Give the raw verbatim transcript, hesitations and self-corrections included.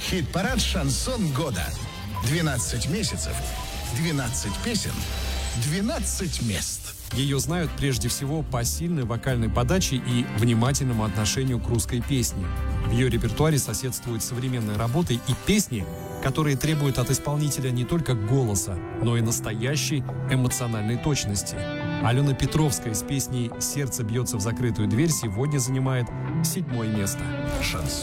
Хит-парад «Шансон года». двенадцать месяцев, двенадцать песен, двенадцать мест. Ее знают прежде всего по сильной вокальной подаче и внимательному отношению к русской песне. В ее репертуаре соседствуют современные работы и песни, которые требуют от исполнителя не только голоса, но и настоящей эмоциональной точности. Алена Петровская с песней «Сердце бьется в закрытую дверь» сегодня занимает седьмое место. Шансон.